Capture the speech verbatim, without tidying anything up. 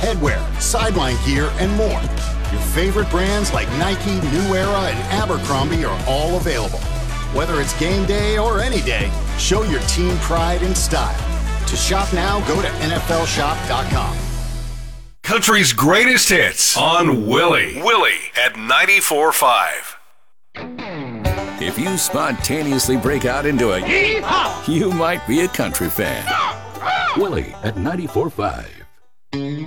headwear, sideline gear, and more. Your favorite brands like Nike, New Era, and Abercrombie are all available. Whether it's game day or any day, show your team pride and style. To shop now, go to N F L shop dot com. Country's greatest hits on Willie. Willie at ninety-four point five. If you spontaneously break out into a yeehaw, you might be a country fan. Willie at ninety-four point five.